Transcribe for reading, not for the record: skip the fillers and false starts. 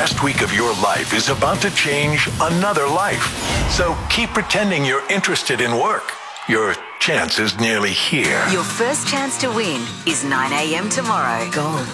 best week of your life is about to change another life. So keep pretending you're interested in work. Your chance is nearly here. Your first chance to win is 9 a.m. tomorrow. Gold